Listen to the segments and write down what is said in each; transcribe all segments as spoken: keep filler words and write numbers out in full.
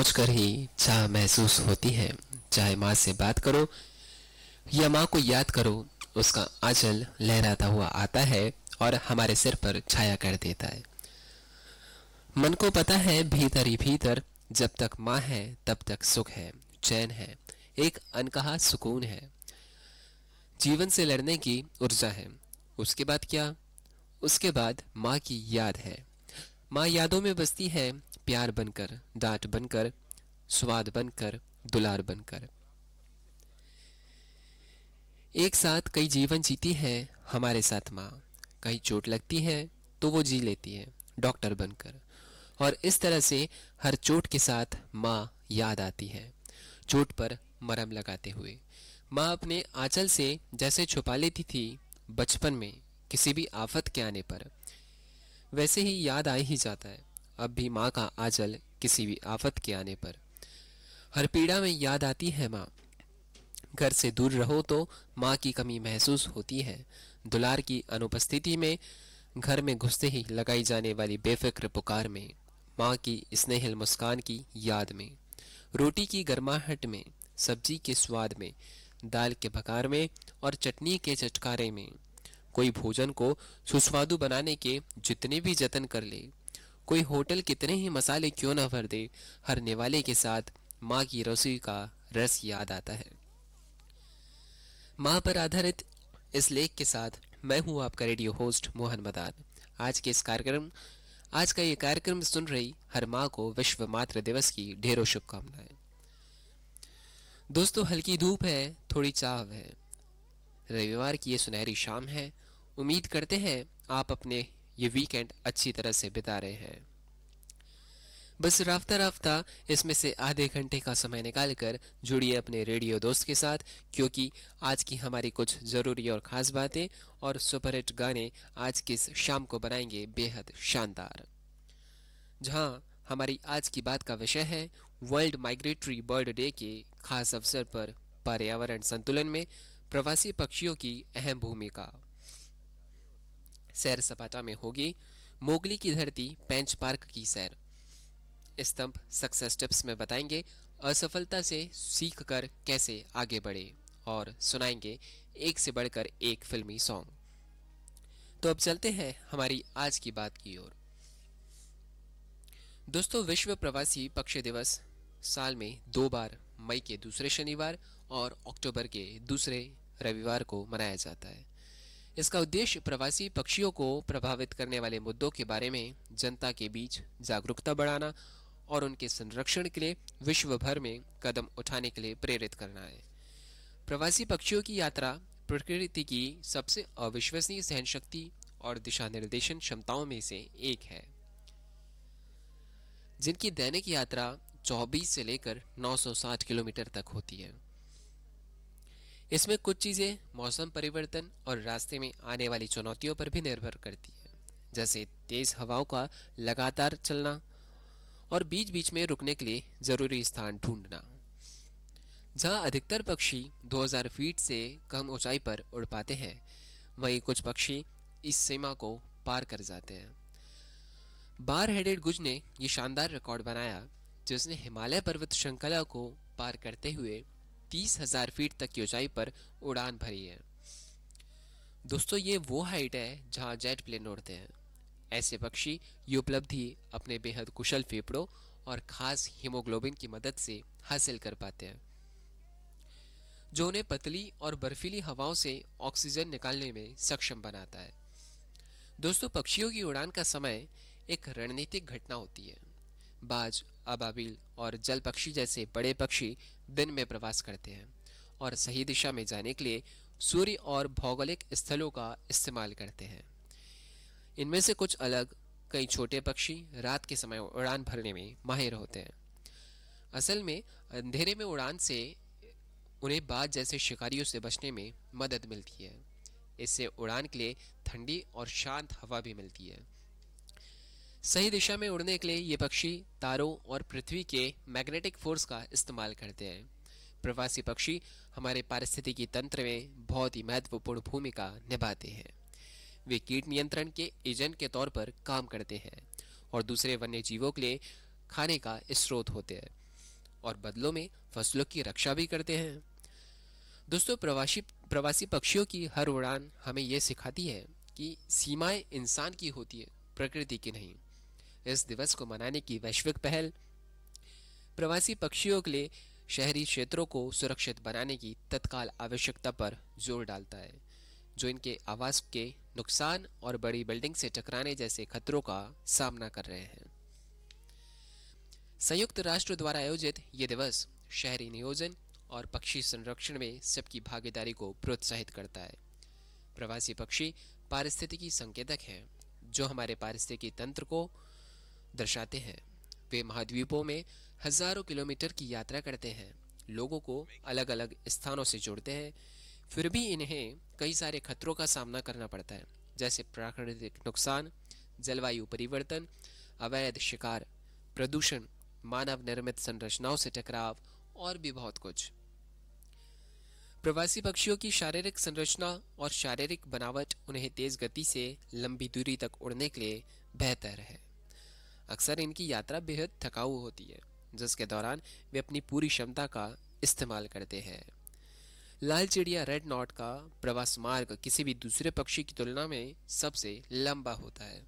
सोचकर ही चाह महसूस होती है। चाहे माँ से बात करो या माँ को याद करो, उसका आंचल लहराता हुआ आता है और हमारे सिर पर छाया कर देता है। मन को पता है भीतर ही भीतर, जब तक माँ है तब तक सुख है, चैन है, एक अनकहा सुकून है, जीवन से लड़ने की ऊर्जा है। उसके बाद क्या? उसके बाद माँ की याद है। माँ यादों में बसती है, प्यार बनकर, डांट बनकर, स्वाद बनकर, दुलार बनकर। एक साथ कई जीवन जीती है हमारे साथ माँ। कहीं चोट लगती है तो वो जी लेती है डॉक्टर बनकर। और इस तरह से हर चोट के साथ माँ याद आती है, चोट पर मरहम लगाते हुए। माँ अपने आंचल से जैसे छुपा लेती थी बचपन में किसी भी आफत के आने पर, वैसे ही याद आ ही जाता है अब भी माँ का आंचल किसी भी आफत के आने पर। हर पीड़ा में याद आती है माँ। घर से दूर रहो तो माँ की कमी महसूस होती है। दुलार की अनुपस्थिति में, घर में घुसते ही लगाई जाने वाली बेफिक्र पुकार में, माँ की स्नेहिल मुस्कान की याद में, रोटी की गर्माहट में, सब्जी के स्वाद में, दाल के भकार में और चटनी के चटकारे में। कोई भोजन को सुस्वादु बनाने के जितने भी जतन कर ले, कोई होटल कितने ही मसाले क्यों न भर दे, हर निवाले के साथ माँ की रसोई का रस याद आता है। माँ पर आधारित इस लेख के साथ मैं हूँ आपका रेडियो होस्ट मोहन मदान। आज के इस कार्यक्रम आज का ये कार्यक्रम सुन रही हर माँ को विश्व मातृ दिवस की ढेरों शुभकामनाएं। दोस्तों, हल्की धूप है, थोड़ी चाव है, रविवार की ये सुनहरी शाम है। उम्मीद करते हैं आप अपने ये वीकेंड अच्छी तरह से बिता रहे हैं। बस राफ्ता राफ्ता इसमें से आधे घंटे का समय निकालकर जुड़िए अपने रेडियो दोस्त के साथ, क्योंकि आज की हमारी कुछ ज़रूरी और ख़ास बातें और सुपरहिट गाने आज की इस शाम को बनाएंगे बेहद शानदार। जहां हमारी आज की बात का विषय है वर्ल्ड माइग्रेटरी बर्ड डे के खास अवसर पर पर्यावरण संतुलन में प्रवासी पक्षियों की अहम भूमिका। सैर सपाटा में होगी मोगली की धरती पेंच पार्क की सैर। स्तंभ सक्सेस टिप्स में बताएंगे असफलता से सीख कर कैसे आगे बढ़े और सुनाएंगे एक से बढ़कर एक फिल्मी सॉन्ग। तो अब चलते हैं हमारी आज की बात की ओर। दोस्तों, विश्व प्रवासी पक्षी दिवस साल में दो बार मई के दूसरे शनिवार और अक्टूबर के दूसरे रविवार को मनाया जाता है। इसका उद्देश्य प्रवासी पक्षियों को प्रभावित करने वाले मुद्दों के बारे में जनता के बीच जागरूकता बढ़ाना और उनके संरक्षण के लिए विश्व भर में कदम उठाने के लिए प्रेरित करना है। प्रवासी पक्षियों की यात्रा प्रकृति की सबसे अविश्वसनीय सहनशक्ति और दिशा निर्देशन क्षमताओं में से एक है, जिनकी दैनिक यात्रा चौबीस से लेकर नौ सौ साठ किलोमीटर तक होती है। इसमें कुछ चीजें मौसम परिवर्तन और रास्ते में आने वाली चुनौतियों पर भी निर्भर करती है, जैसे तेज हवाओं का लगातार चलना और बीच बीच में रुकने के लिए जरूरी स्थान ढूंढना। जहां अधिकतर पक्षी दो हज़ार फीट से कम ऊंचाई पर उड़ पाते हैं, वहीं कुछ पक्षी इस सीमा को पार कर जाते हैं। बार हेडेड गुज ने यह शानदार रिकॉर्ड बनाया, जिसने हिमालय पर्वत श्रृंखला को पार करते हुए तीस हजार फीट तक की ऊंचाई पर उड़ान भरी है। दोस्तों, ये वो हाइट है जहां जेट प्लेन उड़ते हैं। ऐसे पक्षी ये उपलब्धि अपने बेहद कुशल फेफड़ों और खास हीमोग्लोबिन की मदद से हासिल कर पाते हैं, जो उन्हें पतली और बर्फीली हवाओं से ऑक्सीजन निकालने में सक्षम बनाता है। दोस्तों, पक्षियों की उड़ान का समय एक रणनीतिक घटना होती है। बाज, अबाबिल और जल पक्षी जैसे बड़े पक्षी दिन में प्रवास करते हैं और सही दिशा में जाने के लिए सूर्य और भौगोलिक स्थलों का इस्तेमाल करते हैं। इनमें से कुछ अलग, कई छोटे पक्षी रात के समय उड़ान भरने में माहिर होते हैं। असल में अंधेरे में उड़ान से उन्हें बाज जैसे शिकारियों से बचने में मदद मिलती है। इससे उड़ान के लिए ठंडी और शांत हवा भी मिलती है। सही दिशा में उड़ने के लिए ये पक्षी तारों और पृथ्वी के मैग्नेटिक फोर्स का इस्तेमाल करते हैं। प्रवासी पक्षी हमारे पारिस्थितिकी तंत्र में बहुत ही महत्वपूर्ण भूमिका निभाते हैं। वे कीट नियंत्रण के एजेंट के तौर पर काम करते हैं और दूसरे वन्य जीवों के लिए खाने का स्रोत होते हैं। और बदलों में फसलों की रक्षा भी करते हैं। दोस्तों, प्रवासी प्रवासी पक्षियों की हर उड़ान हमें यह सिखाती है कि सीमाएं इंसान की होती है, प्रकृति की नहीं। इस दिवस को मनाने की वैश्विक पहल प्रवासी पक्षियों के लिए शहरी क्षेत्रों को सुरक्षित बनाने की तत्काल आवश्यकता पर जोर डालता है, जो इनके आवास के नुकसान और बड़ी बिल्डिंग से टकराने जैसे खतरों का सामना कर रहे हैं। संयुक्त राष्ट्र द्वारा आयोजित ये दिवस शहरी नियोजन और पक्षी संरक्षण में सबकी भागीदारी को प्रोत्साहित करता है। प्रवासी पक्षी पारिस्थितिकी संकेतक हैं, जो हमारे पारिस्थितिकी तंत्र को दर्शाते हैं। वे महाद्वीपों में हजारों किलोमीटर की यात्रा करते हैं, लोगों को अलग अलग स्थानों से जोड़ते हैं, फिर भी इन्हें कई सारे खतरों का सामना करना पड़ता है, जैसे प्राकृतिक नुकसान, जलवायु परिवर्तन, अवैध शिकार, प्रदूषण, मानव निर्मित संरचनाओं से टकराव और भी बहुत कुछ। प्रवासी पक्षियों की शारीरिक संरचना और शारीरिक बनावट उन्हें तेज गति से लंबी दूरी तक उड़ने के लिए बेहतर है। अक्सर इनकी यात्रा बेहद थकाऊ होती है, जिसके दौरान वे अपनी पूरी क्षमता का इस्तेमाल करते हैं। लाल चिड़िया रेड नॉट का प्रवास मार्ग किसी भी दूसरे पक्षी की तुलना में सबसे लंबा होता है।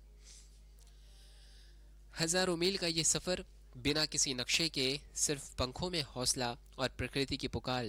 हजारों मील का ये सफर बिना किसी नक्शे के सिर्फ पंखों में हौसला और प्रकृति की पुकार